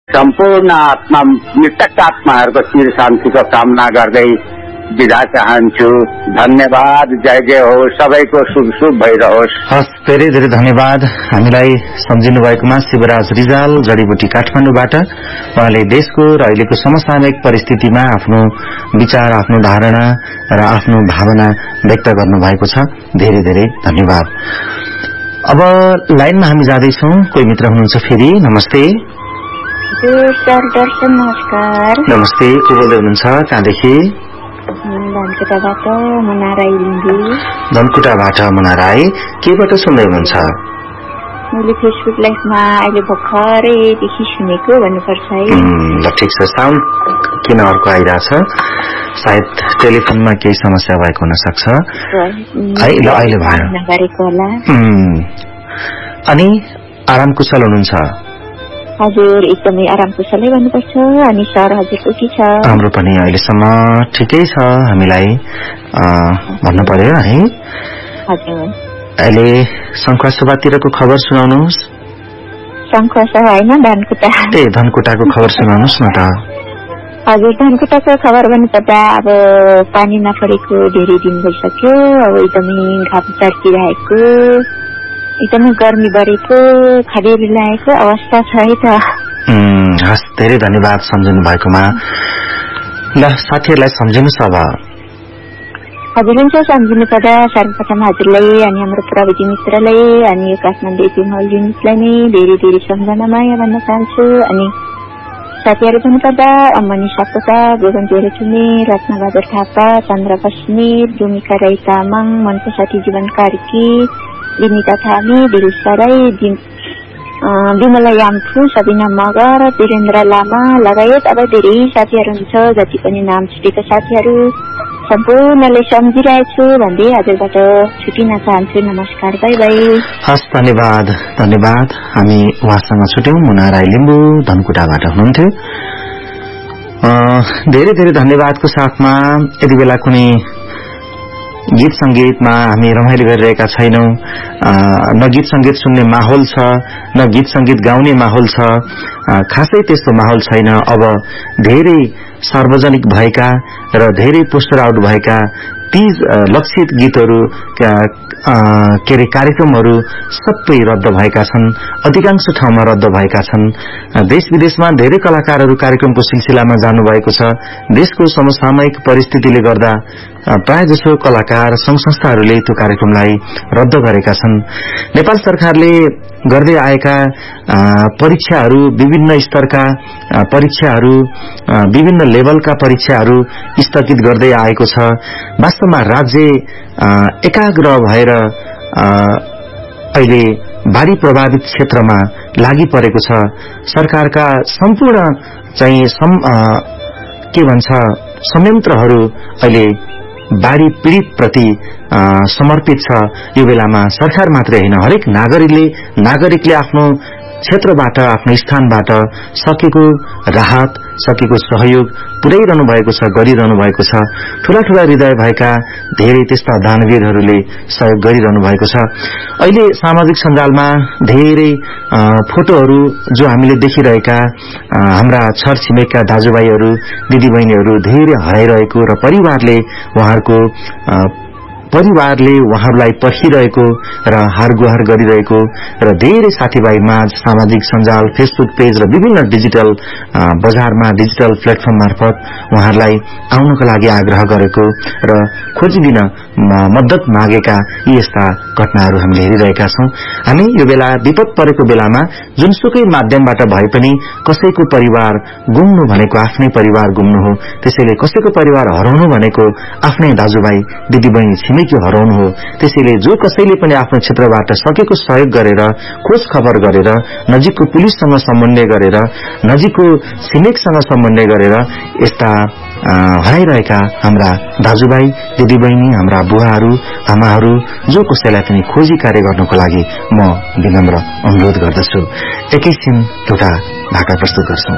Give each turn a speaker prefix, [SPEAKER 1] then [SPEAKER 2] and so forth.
[SPEAKER 1] सम्पूर्ण आत्मा मृतक आत्माहरूको चिर शान्तिको कामना गर्दै बिदा चाहन्छु। धन्यवाद। जय जय हो। सबैको शुभ शुभ भइरहोस्।
[SPEAKER 2] हस्, धेरै धेरै धन्यवाद। हामीलाई सम्झिनु भएकोमा शिवराज रिजाल जडीबुटी काठमाडौँबाट उहाँले देशको र अहिलेको समसामयिक परिस्थितिमा आफ्नो विचार, आफ्नो धारणा र आफ्नो भावना व्यक्त गर्नु भएको छ। धेरै धेरै धन्यवाद। अब लाइनमा हामी जाँदैछौँ। कोही मित्र हुनुहुन्छ फेरि। नमस्ते।
[SPEAKER 3] सर दर्शन नमस्कार।
[SPEAKER 2] नमस्ते। को बोल्दै हुनुहुन्छ? कहाँदेखि?
[SPEAKER 3] धनकुटाबाट मुना राई लिम्बू।
[SPEAKER 2] धनकुटाबाट मुना राई। केबाट सुन्दै हुनुहुन्छ?
[SPEAKER 3] मैले फेसबुक लाइभमा अहिले भर्खरैदेखि सुनेको भन्नुपर्छ है।
[SPEAKER 2] ल ठिक छ। साउन्ड किन अर्को आइरहेछ? सायद टेलिफोनमा केही समस्या भएको हुन सक्छ। अहिले
[SPEAKER 3] नगरेको होला।
[SPEAKER 2] अनि आराम कुशल हुनुहुन्छ?
[SPEAKER 3] हजुर, एकदमै आराम कुशलै भन्नुपर्छ। अनि सर हजुरको के छ?
[SPEAKER 2] हाम्रो पनि अहिलेसम्म ठिकै छ। हामीलाई भन्नु पर्यो है।
[SPEAKER 3] हजुर।
[SPEAKER 2] अहिले शङ्खुवासभातिरको खबर सुनाउनुहोस्।
[SPEAKER 3] शङ्खुवासभा होइन, धनकुटा।
[SPEAKER 2] धनकुटाको खबर सुनाउनुहोस् न त।
[SPEAKER 3] हजुर, धनकुटाको खबर भन्नुपर्दा अब पानी नपरेको धेरै दिन भइसक्यो। अब एकदमै घाम चर्किरहेको, एकदमै गर्मी बढेको, खडेरी लागेको अवस्था छ है त।
[SPEAKER 2] हस्, धेरै धन्यवाद सम्झिनु भएकोमा। ल, साथीहरूलाई सम्झिनुहोस् अब।
[SPEAKER 3] हजुरले चाहिँ सम्झिनु पर्दा सर्वप्रथम हजुरलाई अनि हाम्रो प्रविधि मित्रलाई अनि यो काठमाडौँ एफएम हल युनिटलाई नै धेरै धेरै सम्झना माया भन्न चाहन्छु। अनि साथीहरू भन्नुपर्दा अम्मनी सापकोटा, गोगन जोरेचुमे, रत्नबहादुर थापा, चन्द्र बस्नेत, भूमिका राई तामाङ, मनको साथी जीवन कार्की, विनिता थामी, दिलसा राई, विमला याम्फू, सबिना मगर, वीरेन्द्र लामा लगायत अब धेरै साथीहरू हुन्छ। जति पनि नाम छुटेका साथीहरू सम्पूर्णले सम्झिरहेछु भन्दै हजुरबाट छुटिन चाहन्छु। नमस्कार, बाई बाई।
[SPEAKER 2] हस्, धन्यवाद धन्यवाद। हामी उहाँसँग छुट्यौं। मुना राई लिम्बू धनकुटाबाट हुनुहुन्थ्यो। धेरै धेरै धन्यवादको साथमा यति बेला कुनै गीत संगीतमा हामी रमाइलो गरिरहेका छैनौं। न गीत संगीत सुन्ने माहौल छ, न गीत संगीत गाउने माहौल छ। खासै त्यस्तो माहौल छैन। अब धेरै सार्वजनिक भएका र धेरै पोस्टर आउट भएका ती लक्षित गीतहरू के अरे कार्यक्रमहरू सबै रद्द भएका छन्। अधिकांश ठाउँमा रद्द भएका छन्। देश विदेशमा धेरै कलाकारहरू कार्यक्रमको सिलसिलामा जानुभएको छ। देशको समसामयिक परिस्थितिले गर्दा प्राय जसो कलाकार संघ संस्थाहरूले त्यो कार्यक्रमलाई रद्द गरेका छन्। नेपाल सरकारले गर्दै आएका परीक्षाहरू, विभिन्न स्तरका परीक्षाहरू, विभिन्न लेभलका परीक्षाहरू स्थगित गर्दै आएको छ। वास्तवमा राज्य एकाग्र भएर अहिले बाढ़ी प्रभावित क्षेत्रमा लागि परेको छ। सरकारका सम्पूर्ण चाहिँ के भन्छ संयन्त्रहरू अहिले बाढ़ी पीड़ित प्रति समर्पित छ। यो बेलामा सरकार मात्रै हैन, हरेक नागरिकले आफ्नो क्षेत्रबाट, आफ्नो स्थानबाट सकेको राहत, सकेको सहयोग पुर्याइरहनु भएको छ, गरिरहनु भएको छ। ठूला ठूला हृदय भएका धेरै त्यस्ता दानवीरहरूले सहयोग गरिरहनु भएको छ। अहिले सामाजिक सञ्जालमा धेरै फोटोहरू जो हामीले देखिरहेका हाम्रा छरछिमेकका दाजुभाइहरू, दिदीबहिनीहरू धेरै हराइरहेको र परिवारले उहाँहरूलाई पर्खिरहेको र हारगुहार गरिरहेको र धेरै साथीभाइ माझ सामाजिक सञ्जाल, फेसबुक पेज र विभिन्न डिजिटल बजारमा, डिजिटल प्लेटफर्म मार्फत उहाँहरूलाई आउनको लागि आग्रह गरेको र खोजिदिन मद्दत मागेका यी यस्ता घटनाहरू हामीले हेरिरहेका छौं। हामी यो बेला विपद परेको बेलामा जुनसुकै माध्यमबाट भए पनि कसैको परिवार गुम्नु भनेको आफ्नै परिवार गुम्नु हो। त्यसैले कसैको परिवार हराउनु भनेको आफ्नै दाजुभाइ, दिदीबहिनी, छिमेकी हराउनु हो। त्यसैले जो कसैले पनि आफ्नो क्षेत्रबाट सकेको सहयोग गरेर, खोज खबर गरेर, नजिकको पुलिससँग समन्वय गरेर, नजिकको छिमेकसँग समन्वय गरेर यस्ता हराइरहेका हाम्रा दाजुभाइ, दिदीबहिनी, हाम्रा बुवाहरू, आमाहरू, जो कसैलाई पनि खोजी कार्य गर्नको लागि म विनम्र अनुरोध गर्दछु। एकैछिन एउटा भाका प्रस्तुत गर्छौं।